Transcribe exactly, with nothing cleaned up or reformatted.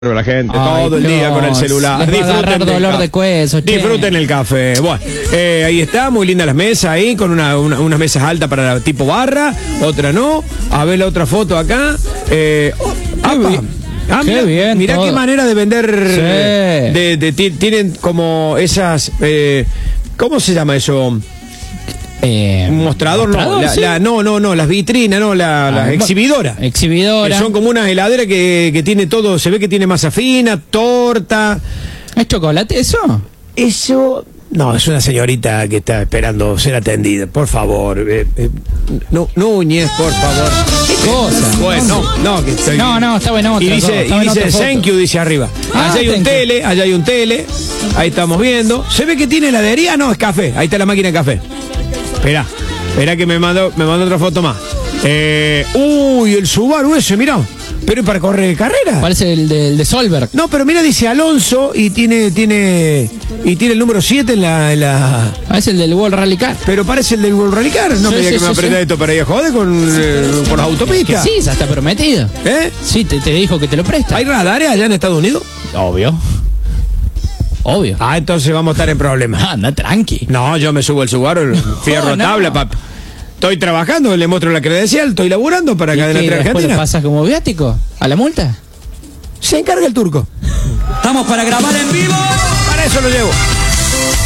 La gente, Ay, todo el día Dios, con el celular. les va a Disfruten agarrar del dolor ca- de cuello, che. Disfruten el café. Bueno, eh, ahí está, muy lindas las mesas ahí, con una, una- unas mesas altas para tipo barra, otra no. A ver la otra foto acá. Eh, oh, apa. bien. Ah, Qué mirá, bien mirá todo. qué manera de vender. Sí. De, de- ti- tienen como esas. eh, ¿Cómo se llama eso? Eh, Un mostrador, ¿mostrador, no, la, sí? la- no, no, no, las vitrinas, no, la, Ah, las bueno, exhibidoras. exhibidora. Que son como unas heladeras que, que tiene todo, se ve que tiene masa fina, torta. ¿Es chocolate eso? Eso. No, es una señorita que está esperando ser atendida. Por favor. Eh, eh, no, Núñez, por favor. ¿Qué cosa? Bueno, no, no, que estoy. No, no, estaba en otra, Y dice, estaba y en dice otra foto. thank you, dice arriba. Ah, allá hay un thank you. tele, allá hay un tele. Ahí estamos viendo. ¿Se ve que tiene heladería? No, es café. Ahí está la máquina de café. Espera, espera que me mandó, me mandó otra foto más. Eh, uy, el Subaru ese, mirá. Pero es para correr carrera. Parece el de, el de Solberg. No, pero mira, dice Alonso y tiene, tiene, y tiene el número siete en la, en la. Ah, es el del World Rally Car. Pero parece el del World Rally Car. No Sí, me diga sí, que me sí, aprieta sí. esto para ir a joder con, eh, por las Que autopistas. sí, ya está prometido. ¿Eh? Sí, te, te dijo que te lo presta. ¿Hay radares allá en Estados Unidos? Obvio. Obvio. Ah, entonces vamos a estar en problemas. Anda, tranqui. No, yo me subo al Subaru, el fierro No, no. tabla, papi. Estoy trabajando, le muestro la credencial, estoy laburando para ¿Y Cadena qué, tres después le Argentina. pasas como viático? ¿A la multa? Se encarga el turco. Estamos para grabar en vivo. Para eso lo llevo.